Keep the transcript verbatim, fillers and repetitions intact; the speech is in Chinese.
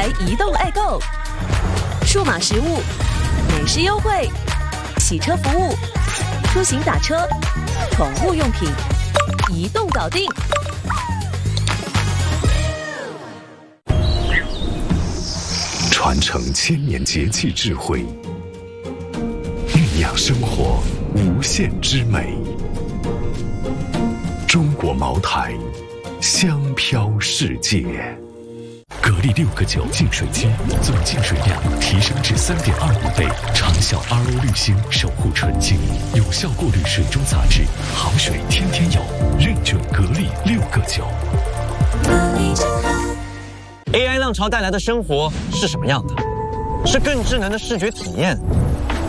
来移动爱购，数码实物、美食优惠、洗车服务、出行打车、宠物用品，移动搞定。 传承千年节气智慧，酝酿生活无限之美。中国茅台，香飘世界。格力六个九净水机总净水量提升至三点二五倍，长效 R O 滤芯守护纯净，有效过滤水中杂质，好水天天有，认准格力六个九。 A I 浪潮带来的生活是什么样的？是更智能的视觉体验，